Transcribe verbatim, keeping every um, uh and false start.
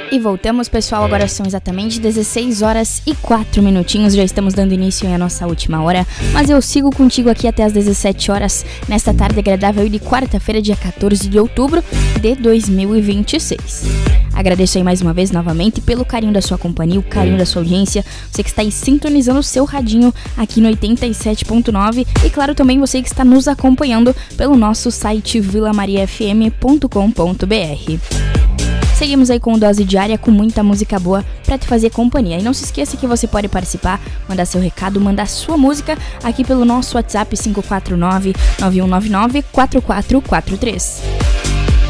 E voltamos, pessoal, agora são exatamente dezesseis horas e quatro minutinhos, já estamos dando início à nossa última hora, mas eu sigo contigo aqui até as dezessete horas, nesta tarde agradável de quarta-feira, dia quatorze de outubro de dois mil e vinte e seis. Agradeço aí mais uma vez, novamente, pelo carinho da sua companhia, o carinho da sua audiência, você que está aí sintonizando o seu radinho aqui no oitenta e sete ponto nove e, claro, também você que está nos acompanhando pelo nosso site vila maria f m ponto com ponto b r. Seguimos aí com dose diária com muita música boa pra te fazer companhia. E não se esqueça que você pode participar, mandar seu recado, mandar sua música aqui pelo nosso WhatsApp cinco quatro nove, nove um nove nove, quatro quatro quatro três.